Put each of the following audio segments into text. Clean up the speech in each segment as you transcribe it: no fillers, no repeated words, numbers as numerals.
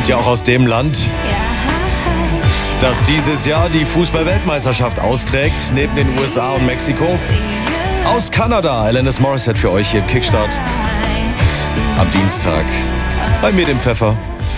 kommt ja auch aus dem Land, das dieses Jahr die Fußball-Weltmeisterschaft austrägt, neben den USA und Mexiko. Aus Kanada, Alanis Morissette für euch hier im Kickstart. Am Dienstag. Bei mir dem Pfeffer.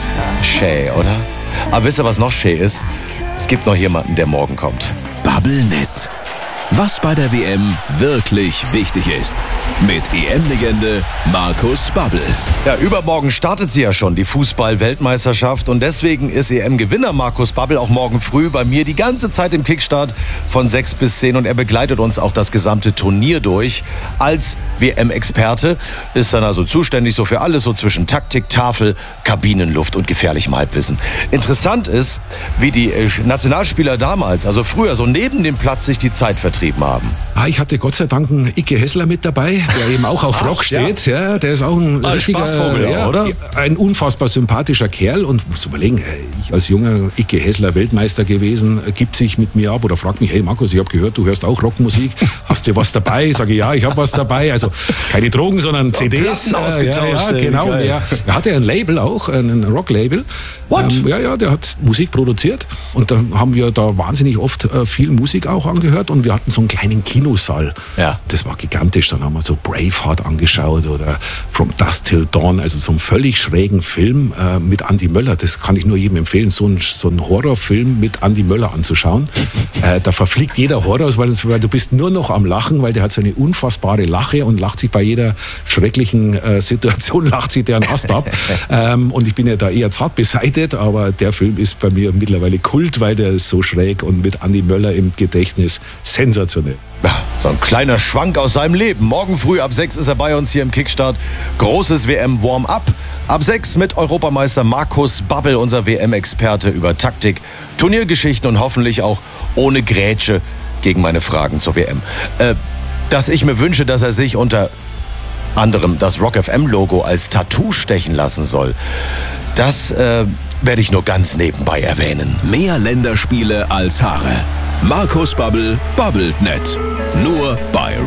Schä, oder? Aber wisst ihr, was noch schä ist? Es gibt noch jemanden, der morgen kommt. Bubblenet. Was bei der WM wirklich wichtig ist. Mit EM-Legende Markus Babbel. Ja, übermorgen startet sie ja schon, die Fußball-Weltmeisterschaft. Und deswegen ist EM-Gewinner Markus Babbel auch morgen früh bei mir die ganze Zeit im Kickstart von 6 bis 10. Und er begleitet uns auch das gesamte Turnier durch. Als WM-Experte ist dann also zuständig so für alles, so zwischen Taktik, Tafel, Kabinenluft und gefährlichem Halbwissen. Interessant ist, wie die Nationalspieler damals, also früher, so neben dem Platz sich die Zeit vertrieben haben. Ich hatte Gott sei Dank einen Icke Hessler mit dabei, der eben auch auf Rock steht. Ja, der ist auch ein richtiger Spaßvogel, ja, oder? Ein unfassbar sympathischer Kerl. Und muss überlegen, ich als junger Icke Hessler Weltmeister gewesen, gibt sich mit mir ab oder fragt mich, hey Markus, ich habe gehört, du hörst auch Rockmusik. Hast du was dabei? Sage ich, ja, ich habe was dabei. Also keine Drogen, sondern so CDs. Ausgetauscht, genau. Er hatte ein Label auch, ein Rocklabel. What? Der hat Musik produziert. Und da haben wir da wahnsinnig oft viel Musik auch angehört. Und wir hatten so einen kleinen Kinosaal. Ja. Das war gigantisch. Dann haben wir so Braveheart angeschaut oder From Dusk Till Dawn, also so einen völlig schrägen Film mit Andi Möller. Das kann ich nur jedem empfehlen, so einen Horrorfilm mit Andi Möller anzuschauen. Da verfliegt jeder Horror, weil du bist nur noch am Lachen, weil der hat so eine unfassbare Lache und lacht sich bei jeder schrecklichen Situation, lacht sich der einen Ast ab. Und ich bin ja da eher zart beseitigt, aber der Film ist bei mir mittlerweile Kult, weil der ist so schräg und mit Andi Möller im Gedächtnis sensationell. Ja, so ein kleiner Schwank aus seinem Leben. Morgen früh ab 6 ist er bei uns hier im Kickstart. Großes WM-Warm-up. Ab 6 mit Europameister Markus Babbel, unser WM-Experte über Taktik, Turniergeschichten und hoffentlich auch ohne Grätsche gegen meine Fragen zur WM. Dass ich mir wünsche, dass er sich unter anderem das Rock FM-Logo als Tattoo stechen lassen soll, das werde ich nur ganz nebenbei erwähnen. Mehr Länderspiele als Haare. Markus Babbel babbelt net. Nur bei